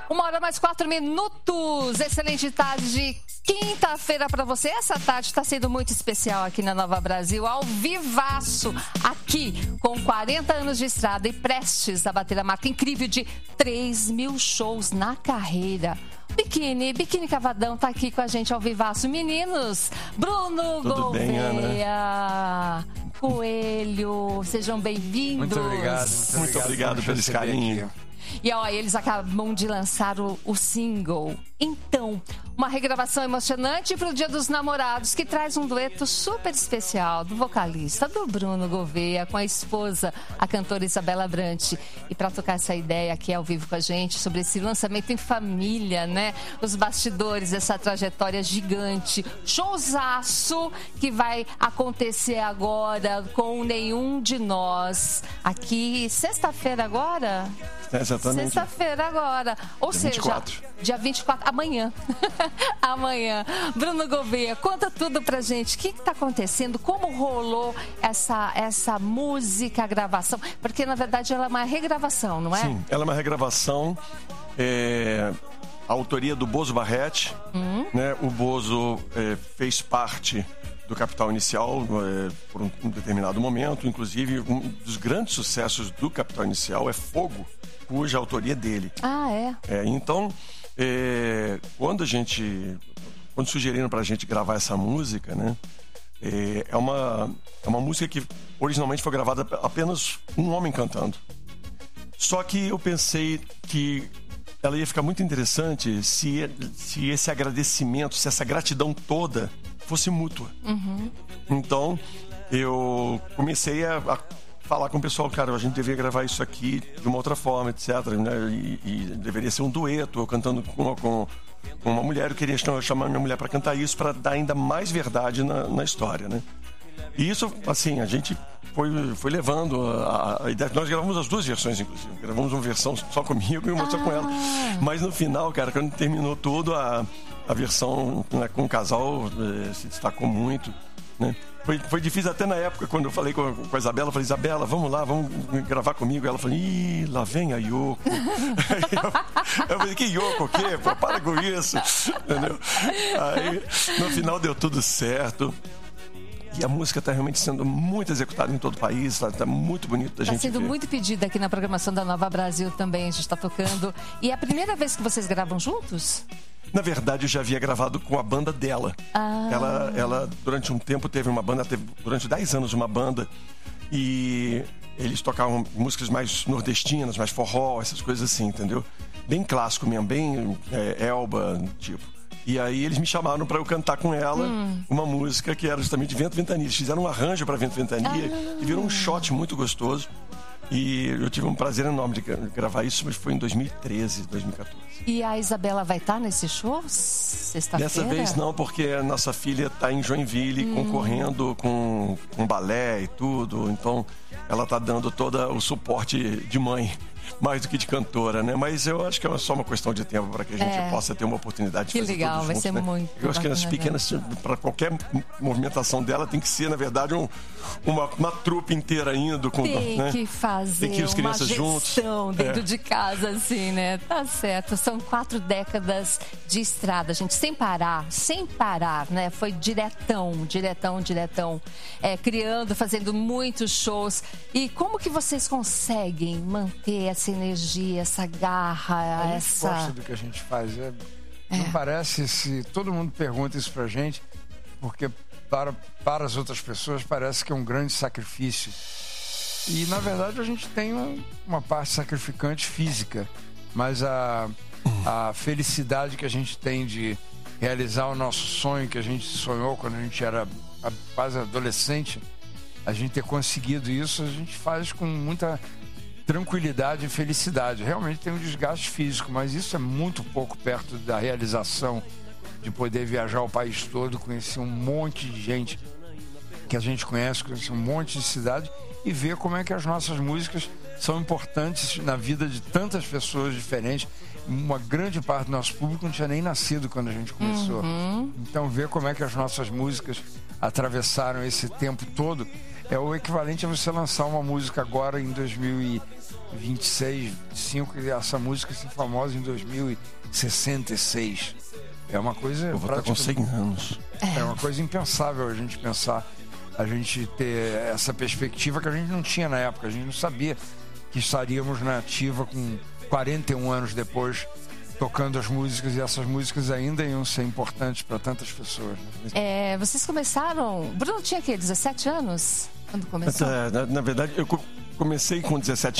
1h mais 4 minutos. Excelente tarde de quinta-feira para você. Essa tarde está sendo muito especial aqui na Nova Brasil, ao vivaço, aqui com 40 anos de estrada e prestes a bater a marca incrível de 3.000 shows na carreira. Biquíni Cavadão tá aqui com a gente ao vivaço. Meninos, Bruno Tudo bem, Gouveia, Coelho, sejam bem-vindos. Muito obrigado pelo carinho. E ó, eles acabam de lançar o single. Então, uma regravação emocionante pro Dia dos Namorados, que traz um dueto super especial do vocalista, do Bruno Gouveia, com a esposa, a cantora Isabela Brant. E para tocar essa ideia aqui ao vivo com a gente, sobre esse lançamento em família, né? Os bastidores dessa trajetória gigante. Showzaço que vai acontecer agora com Nenhum de Nós. Aqui, sexta-feira agora? Exatamente. Sexta-feira agora. Ou dia seja, 24. Dia 24, amanhã. Amanhã. Bruno Gouveia, conta tudo pra gente. O que tá acontecendo? Como rolou essa música, a gravação? Porque, na verdade, ela é uma regravação, não é? Sim, ela é uma regravação. A autoria do Bozo Barretti. Né? O Bozo fez parte do Capital Inicial por um determinado momento. Inclusive, um dos grandes sucessos do Capital Inicial é Fogo, cuja autoria é dele. Ah, é? Então, quando sugeriram pra gente gravar essa música, né? É uma música que originalmente foi gravada apenas um homem cantando. Só que eu pensei que ela ia ficar muito interessante se esse agradecimento, se essa gratidão toda fosse mútua. Então, eu comecei a falar com o pessoal, cara, a gente deveria gravar isso aqui de uma outra forma, etc. Né? E deveria ser um dueto, eu cantando com uma mulher. Eu queria chamar minha mulher para cantar isso, para dar ainda mais verdade na história, né? E isso, assim, a gente foi levando a ideia. Nós gravamos as duas versões, inclusive. Gravamos uma versão só comigo e uma só com ela. Mas no final, cara, quando terminou tudo, a versão, né, com o casal se destacou muito, né? Foi difícil até na época, quando eu falei com a Isabela, eu falei, Isabela, vamos lá, vamos gravar comigo. Ela falou, ih, lá vem a Yoko. eu falei, que Yoko, o quê? Pô, para com isso. Entendeu? Aí, no final deu tudo certo. E a música está realmente sendo muito executada em todo o país, está muito bonito da gente ver. Está sendo muito pedida aqui na programação da Nova Brasil também, a gente está tocando. E é a primeira vez que vocês gravam juntos? Na verdade, eu já havia gravado com a banda dela. Ela durante um tempo, teve durante 10 anos uma banda. E eles tocavam músicas mais nordestinas, mais forró, essas coisas assim, entendeu? Bem clássico mesmo, bem Elba, tipo. E aí eles me chamaram para eu cantar com ela uma música que era justamente Vento Ventania. Eles fizeram um arranjo para Vento Ventania e virou um shot muito gostoso. E eu tive um prazer enorme de gravar isso, mas foi em 2013, 2014. E a Isabela vai estar nesse show sexta-feira? Dessa vez não, porque a nossa filha está em Joinville concorrendo com balé e tudo. Então ela está dando todo o suporte de mãe, mais do que de cantora, né? Mas eu acho que é só uma questão de tempo para que a gente possa ter uma oportunidade de fazer legal, tudo vai junto, ser né? muito. Eu acho que as pequenas, para qualquer movimentação dela, tem que ser, na verdade, uma trupe inteira indo com, tem que fazer tem que ir as crianças uma gestão juntos. dentro de casa, assim, né? Tá certo. São 4 décadas de estrada, gente, sem parar, né? Foi diretão. Criando, fazendo muitos shows. E como que vocês conseguem manter essa energia, essa garra, a gente gosta do que a gente faz. Não parece, se todo mundo pergunta isso pra gente, porque para as outras pessoas parece que é um grande sacrifício. E, na verdade, a gente tem uma parte sacrificante física, mas a felicidade que a gente tem de realizar o nosso sonho que a gente sonhou quando a gente era quase adolescente, a gente ter conseguido isso, a gente faz com muita tranquilidade e felicidade. Realmente tem um desgaste físico, mas isso é muito pouco perto da realização de poder viajar o país todo, conhecer um monte de gente que a gente conhece, conhecer um monte de cidade e ver como é que as nossas músicas são importantes na vida de tantas pessoas diferentes. Uma grande parte do nosso público não tinha nem nascido quando a gente começou. Então ver como é que as nossas músicas atravessaram esse tempo todo é o equivalente a você lançar uma música agora em 2000 26, 25, e essa música se famosa em 2066. É uma coisa... Eu vou estar com 100 anos. É uma coisa impensável a gente pensar, a gente ter essa perspectiva que a gente não tinha na época. A gente não sabia que estaríamos na ativa com 41 anos depois, tocando as músicas, e essas músicas ainda iam ser importantes para tantas pessoas. Né? Vocês começaram... Bruno tinha o quê? 17 anos? Quando começou? Na verdade, eu comecei com 17